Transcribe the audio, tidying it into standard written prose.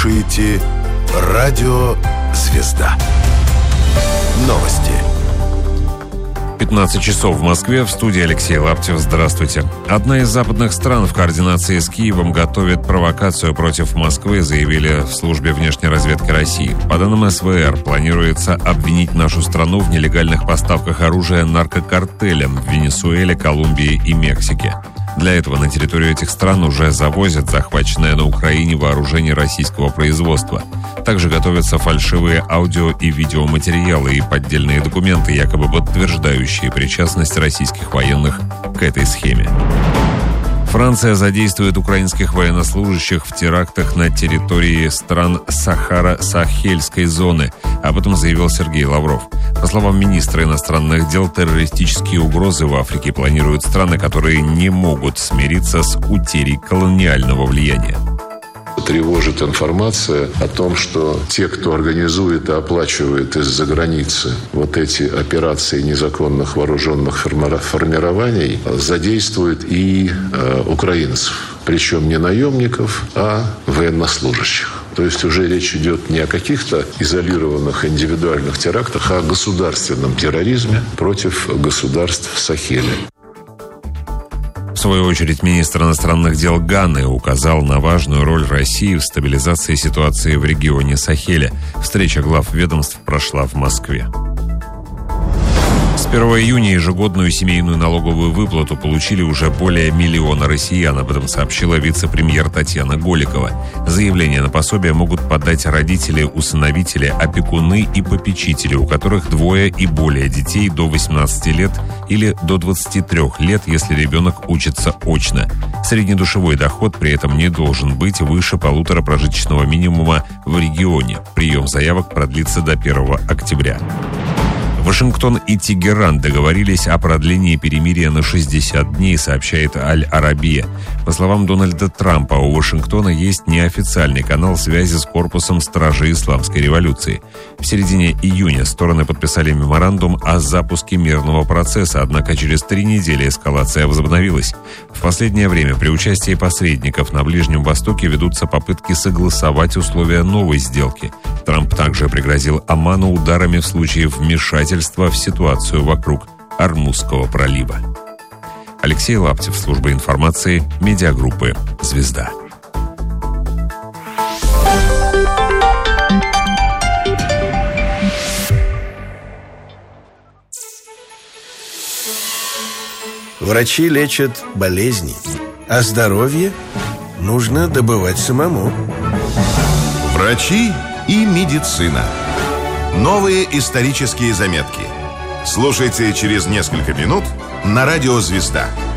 слушаете Радио Звезда. Новости. 15 часов в Москве. В студии Алексей Лаптев. Здравствуйте. Одна из западных стран в координации с Киевом готовит провокацию против Москвы, заявили в службе внешней разведки России. По данным СВР, планируется обвинить нашу страну в нелегальных поставках оружия наркокартелям в Венесуэле, Колумбии и Мексике. Для этого на территорию этих стран уже завозят захваченное на Украине вооружение российского производства. Также готовятся фальшивые аудио- и видеоматериалы и поддельные документы, якобы подтверждающие причастность российских военных к этой схеме. Франция задействует украинских военнослужащих в терактах на территории стран Сахара-Сахельской зоны. Об этом заявил Сергей Лавров. По словам министра иностранных дел, террористические угрозы в Африке планируют страны, которые не могут смириться с утерей колониального влияния. Тревожит информация о том, что те, кто организует и оплачивает из-за границы вот эти операции незаконных вооруженных формирований, задействуют и украинцев. Причем не наемников, а военнослужащих. То есть уже речь идет не о каких-то изолированных индивидуальных терактах, а о государственном терроризме против государств Сахеля. В свою очередь, министр иностранных дел Ганы указал на важную роль России в стабилизации ситуации в регионе Сахеля. Встреча глав ведомств прошла в Москве. С 1 июня ежегодную семейную налоговую выплату получили уже более 1 миллиона россиян. Об этом сообщила вице-премьер Татьяна Голикова. Заявление на пособие могут подать родители, усыновители, опекуны и попечители, у которых 2 и более детей до 18 лет или до 23 лет, если ребенок учится очно. Среднедушевой доход при этом не должен быть выше 1,5 прожиточного минимума в регионе. Прием заявок продлится до 1 октября. Вашингтон и Тегеран договорились о продлении перемирия на 60 дней, сообщает Аль-Арабия. По словам Дональда Трампа, у Вашингтона есть неофициальный канал связи с корпусом стражей исламской революции. В середине июня стороны подписали меморандум о запуске мирного процесса, однако через 3 недели эскалация возобновилась. В последнее время при участии посредников на Ближнем Востоке ведутся попытки согласовать условия новой сделки. Трамп также пригрозил Оману ударами в случае вмешательства в ситуацию вокруг Ормузского пролива. Алексей Лаптев, служба информации, медиагруппы «Звезда». Врачи лечат болезни, а здоровье нужно добывать самому. Врачи и медицина. Новые исторические заметки. Слушайте через несколько минут на Радио Звезда.